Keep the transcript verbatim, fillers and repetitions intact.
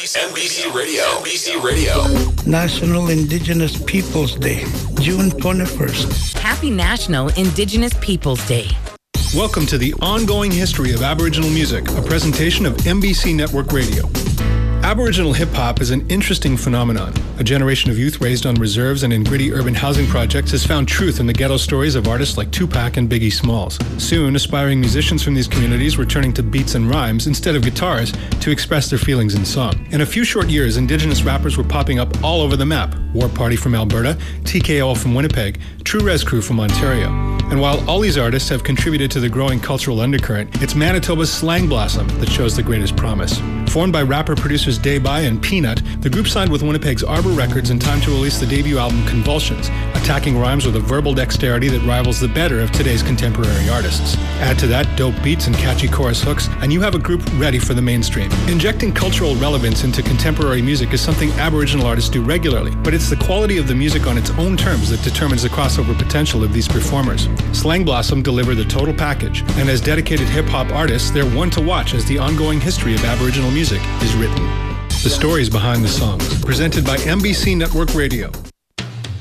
N B C Radio. N B C Radio. National Indigenous Peoples Day, June twenty-first. Happy National Indigenous Peoples Day. Welcome to the Ongoing History of Aboriginal Music, a presentation of N B C Network Radio. Aboriginal hip-hop is an interesting phenomenon. A generation of youth raised on reserves and in gritty urban housing projects has found truth in the ghetto stories of artists like Tupac and Biggie Smalls. Soon, aspiring musicians from these communities were turning to beats and rhymes instead of guitars to express their feelings in song. In a few short years, Indigenous rappers were popping up all over the map. War Party from Alberta, T K O from Winnipeg, True Res Crew from Ontario. And while all these artists have contributed to the growing cultural undercurrent, it's Manitoba's Slang Blossom that shows the greatest promise. Formed by rapper-producers Day By and Peanut, the group signed with Winnipeg's Arbor Records in time to release the debut album Convulsions, attacking rhymes with a verbal dexterity that rivals the better of today's contemporary artists. Add to that dope beats and catchy chorus hooks, and you have a group ready for the mainstream. Injecting cultural relevance into contemporary music is something Aboriginal artists do regularly, but it's the quality of the music on its own terms that determines the crossover potential of these performers. Slang Blossom deliver the total package, and as dedicated hip-hop artists, they're one to watch as the ongoing history of Aboriginal music is written. The stories behind the songs, presented by N B C Network Radio.